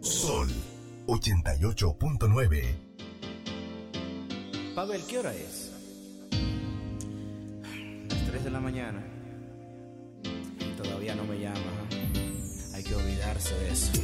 Sol 88.9. Pavel, ¿qué hora es? Las 3 de la mañana. Y todavía no me llama. Hay que olvidarse de eso.